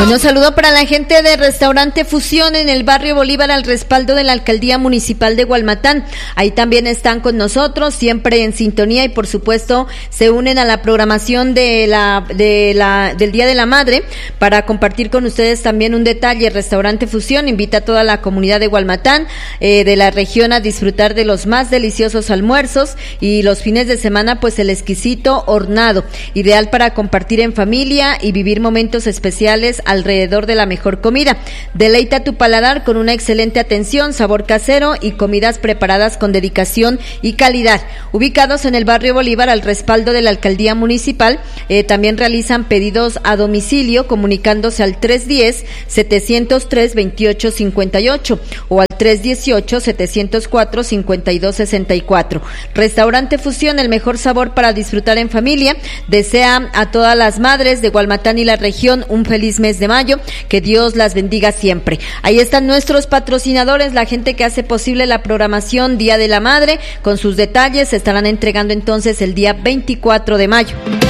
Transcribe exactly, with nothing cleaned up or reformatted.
Bueno, saludo para la gente de Restaurante Fusión en el barrio Bolívar al respaldo de la Alcaldía Municipal de Gualmatán. Ahí también están con nosotros, siempre en sintonía y por supuesto se unen a la programación de la, de la, del Día de la Madre para compartir con ustedes también un detalle. Restaurante Fusión invita a toda la comunidad de Gualmatán, eh, de la región a disfrutar de los más deliciosos almuerzos y los fines de semana pues el exquisito hornado, ideal para compartir en familia y vivir momentos especiales alrededor de la mejor comida. Deleita tu paladar con una excelente atención, sabor casero y comidas preparadas con dedicación y calidad. Ubicados en el barrio Bolívar al respaldo de la Alcaldía Municipal, eh, también realizan pedidos a domicilio comunicándose al tres uno cero, siete cero tres, dos ocho cinco ocho o al tres uno ocho, siete cero cuatro, cinco dos seis cuatro. Restaurante Fusión, el mejor sabor para disfrutar en familia. Desea a todas las madres de Gualmatán y la región un feliz mes de mayo, que Dios las bendiga siempre. Ahí están nuestros patrocinadores, la gente que hace posible la programación Día de la Madre, con sus detalles se estarán entregando entonces el día veinticuatro de mayo.